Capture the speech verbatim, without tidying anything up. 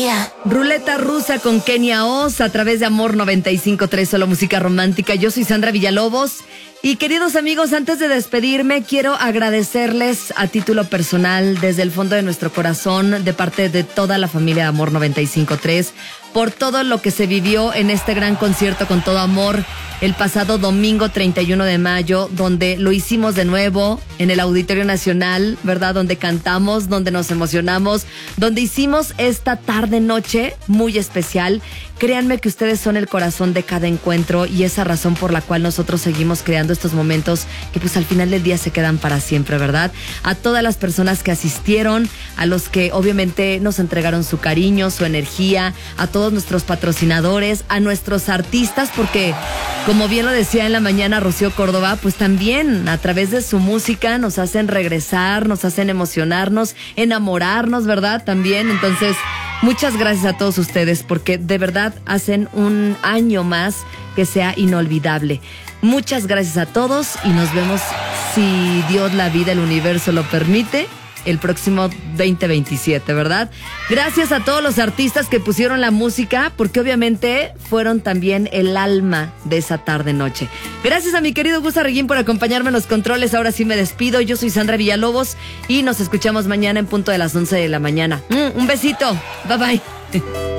día. Ruleta rusa con Kenia Oz a través de Amor noventa y cinco punto tres, solo música romántica. Yo soy Sandra Villalobos. Y queridos amigos, antes de despedirme, quiero agradecerles a título personal, desde el fondo de nuestro corazón, de parte de toda la familia de Amor noventa y cinco punto tres, por todo lo que se vivió en este gran concierto con todo amor el pasado domingo treinta y uno de mayo, donde lo hicimos de nuevo en el Auditorio Nacional, ¿verdad? Donde cantamos, donde nos emocionamos, donde hicimos esta tarde-noche muy especial. Créanme que ustedes son el corazón de cada encuentro y esa razón por la cual nosotros seguimos creando estos momentos que pues al final del día se quedan para siempre, ¿verdad? A todas las personas que asistieron, a los que obviamente nos entregaron su cariño, su energía, a todos nuestros patrocinadores, a nuestros artistas, porque como bien lo decía en la mañana Rocío Córdoba, pues también a través de su música nos hacen regresar, nos hacen emocionarnos, enamorarnos, ¿verdad? También, entonces, muchas gracias a todos ustedes porque de verdad hacen un año más que sea inolvidable. Muchas gracias a todos y nos vemos, si Dios, la vida, el universo lo permite, el próximo veinte veintisiete, ¿verdad? Gracias a todos los artistas que pusieron la música, porque obviamente fueron también el alma de esa tarde-noche. Gracias a mi querido Gus Arreguín por acompañarme en los controles. Ahora sí me despido. Yo soy Sandra Villalobos y nos escuchamos mañana en punto de las once de la mañana. Mm, un besito. Bye bye.